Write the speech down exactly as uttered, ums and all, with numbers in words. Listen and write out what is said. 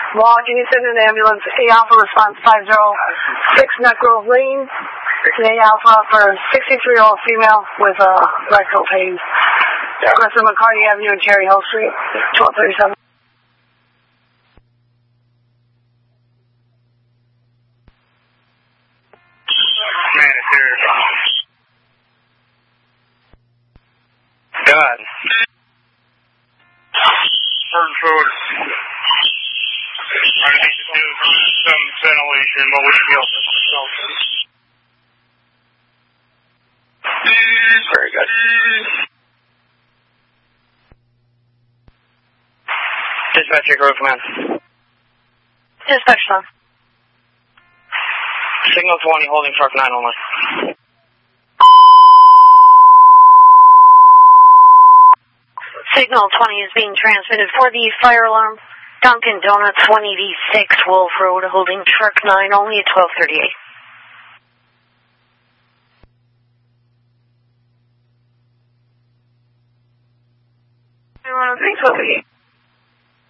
Long, can you send an ambulance? A Alpha response five oh six Nut Grove Lane. A Alpha for a sixty-three-year-old female with uh, rectal pain. Yeah. West of McCarty Avenue and Cherry Hill Street, twelve thirty-seven. Manager. God. First food. I need to do some ventilation, but we should be able to. Very good. Dispatch, your road command. Dispatch, son. Signal twenty, holding truck nine only. Signal twenty is being transmitted for the fire alarm. Dunkin' Donuts, one eighty-six Wolf Road, holding truck nine only at twelve thirty-eight. Thanks,